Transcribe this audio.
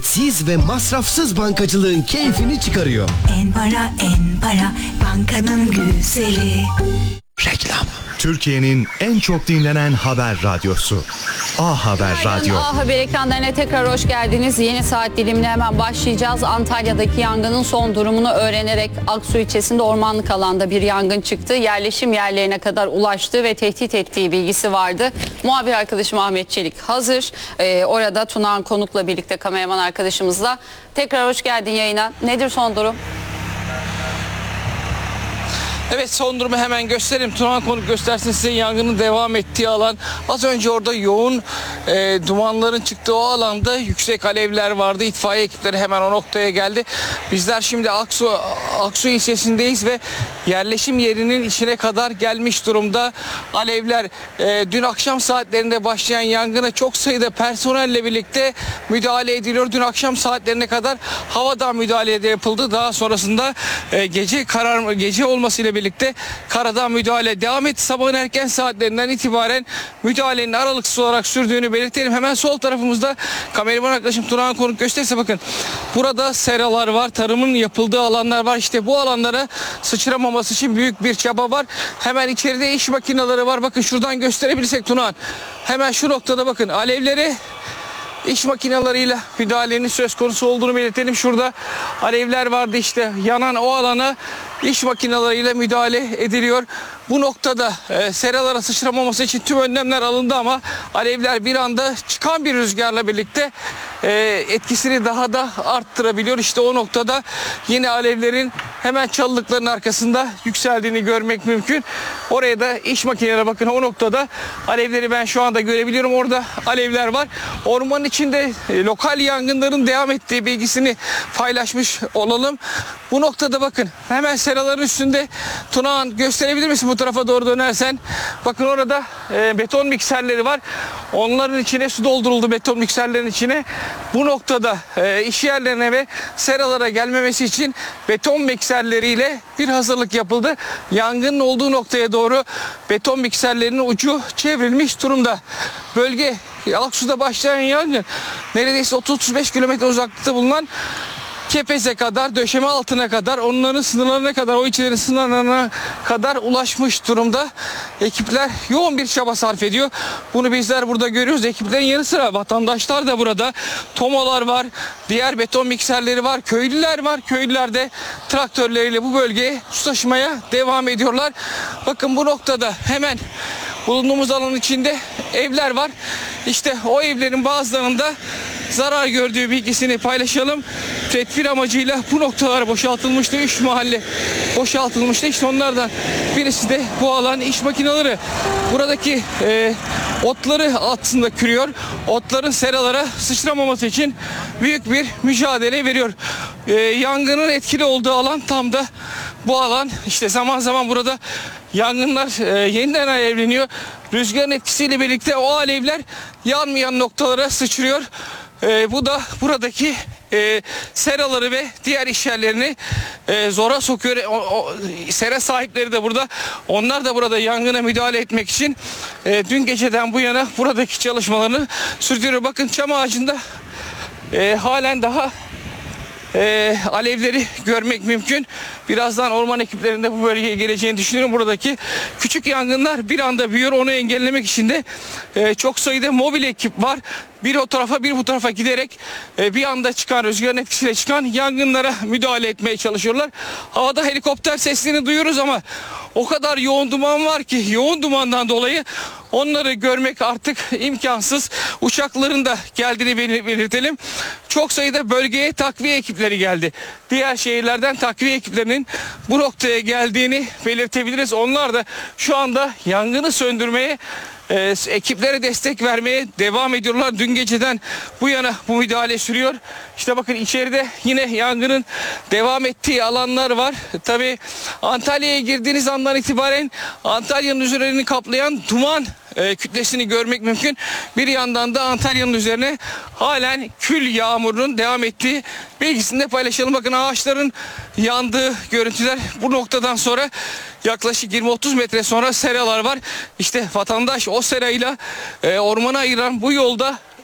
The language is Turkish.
Siz ve masrafsız bankacılığın keyfini çıkarıyor. En para bankanın güzeli. Reklam. Türkiye'nin en çok dinlenen haber radyosu. A Haber Radyo. A Haber ekranlarına tekrar hoş geldiniz. Yeni saat dilimine hemen başlayacağız. Antalya'daki yangının son durumunu öğrenerek Aksu ilçesinde ormanlık alanda bir yangın çıktı. Yerleşim yerlerine kadar ulaştı ve tehdit ettiği bilgisi vardı. Muhabir arkadaşım Ahmet Çelik hazır. Orada Tunağan Konuk'la birlikte kameraman arkadaşımızla. Tekrar hoş geldin yayına. Nedir son durum? Evet, son durumu hemen göstereyim. Tunağan Konuk göstersin size yangının devam ettiği alan. Az önce orada yoğun dumanların çıktığı o alanda yüksek alevler vardı. İtfaiye ekipleri hemen o noktaya geldi. Bizler şimdi Aksu ilçesindeyiz ve yerleşim yerinin içine kadar gelmiş durumda. Alevler dün akşam saatlerinde başlayan yangına çok sayıda personelle birlikte müdahale ediliyor. Dün akşam saatlerine kadar havadan müdahale yapıldı. Daha sonrasında gece olmasıyla birlikte karadan müdahale devam etti. Sabahın erken saatlerinden itibaren müdahalenin aralıksız olarak sürdüğünü belirtelim. Hemen sol tarafımızda kameraman arkadaşım Tunağan Konuk gösterirse bakın. Burada seralar var, tarımın yapıldığı alanlar var. İşte bu alanlara sıçramaması için büyük bir çaba var. Hemen içeride iş makineleri var. Bakın şuradan gösterebilirsek Tunağan. Hemen şu noktada bakın alevleri İş makineleriyle müdahalenin söz konusu olduğunu belirtelim. Şurada alevler vardı, işte yanan o alana iş makineleriyle müdahale ediliyor. Bu noktada seralara sıçramaması için tüm önlemler alındı ama alevler bir anda çıkan bir rüzgarla birlikte etkisini daha da arttırabiliyor. İşte o noktada yine alevlerin hemen çalılıkların arkasında yükseldiğini görmek mümkün. Oraya da iş makineleri bakın, o noktada alevleri ben şu anda görebiliyorum. Orada alevler var. Ormanın içinde lokal yangınların devam ettiği bilgisini paylaşmış olalım. Bu noktada bakın hemen seraların üstünde Tunağan gösterebilir misin bu tarafa doğru dönersen? Bakın orada beton mikserleri var. Onların içine su dolduruldu, beton mikserlerin içine. Bu noktada iş yerlerine ve seralara gelmemesi için beton mikserleriyle bir hazırlık yapıldı. Yangının olduğu noktaya doğru beton mikserlerinin ucu çevrilmiş durumda. Bölge Aksu'da başlayan yangın neredeyse 30-35 kilometre uzaklıkta bulunan Kepez'e kadar, döşeme altına kadar, onların sınırlarına kadar, o ilçelerin sınırlarına kadar ulaşmış durumda. Ekipler yoğun bir çaba sarf ediyor. Bunu bizler burada görüyoruz. Ekiplerin yanı sıra vatandaşlar da burada. Tomolar var, diğer beton mikserleri var, köylüler var. Köylüler de traktörleriyle bu bölgeye su taşımaya devam ediyorlar. Bakın bu noktada hemen bulunduğumuz alanın içinde evler var. İşte o evlerin bazılarında zarar gördüğü bilgisini paylaşalım. Tedbir amacıyla bu noktalar boşaltılmıştı. 3 mahalle boşaltılmıştı. İşte onlardan birisi de bu alan iş makineleri. Buradaki otları aslında kürüyor. Otların seralara sıçramaması için büyük bir mücadele veriyor. Yangının etkili olduğu alan tam da bu alan. İşte zaman zaman burada yangınlar yeniden alevleniyor. Rüzgarın etkisiyle birlikte o alevler yanmayan noktalara sıçrıyor. Bu da buradaki seraları ve diğer işyerlerini zora sokuyor. Sera sahipleri de burada. Onlar da burada yangına müdahale etmek için dün geceden bu yana buradaki çalışmalarını sürdürüyor. Bakın çam ağacında halen daha alevleri görmek mümkün. Birazdan orman ekiplerinde bu bölgeye geleceğini düşünüyorum. Buradaki küçük yangınlar bir anda büyüyor. Onu engellemek için de çok sayıda mobil ekip var. Bir o tarafa bir bu tarafa giderek bir anda çıkan, rüzgarın etkisiyle çıkan yangınlara müdahale etmeye çalışıyorlar. Havada helikopter seslerini duyuyoruz ama o kadar yoğun duman var ki yoğun dumandan dolayı onları görmek artık imkansız. Uçakların da geldiğini belirtelim. Çok sayıda bölgeye takviye ekipleri geldi. Diğer şehirlerden takviye ekiplerinin bu noktaya geldiğini belirtebiliriz. Onlar da şu anda yangını söndürmeye, ekiplere destek vermeye devam ediyorlar. Dün geceden bu yana bu müdahale sürüyor. İşte bakın içeride yine yangının devam ettiği alanlar var. Tabii Antalya'ya girdiğiniz andan itibaren Antalya'nın üzerini kaplayan duman kütlesini görmek mümkün. Bir yandan da Antalya'nın üzerine halen kül yağmurunun devam ettiği bilgisini de paylaşalım. Bakın ağaçların yandığı görüntüler. Bu noktadan sonra yaklaşık 20-30 metre sonra seralar var. İşte vatandaş o serayla ormana ayıran bu yolda